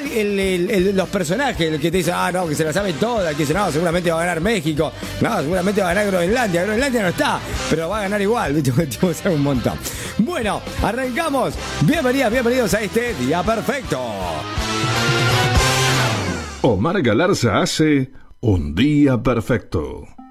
los personajes, el que te dice, no, que se la sabe toda, el que dice, no, seguramente va a ganar México, no, seguramente va a ganar Groenlandia. Groenlandia no está, pero va a ganar igual, ¿viste? Un montón. Bueno, arrancamos. Bienvenidos a este Día Perfecto. Omar Galarza hace Un Día Perfecto.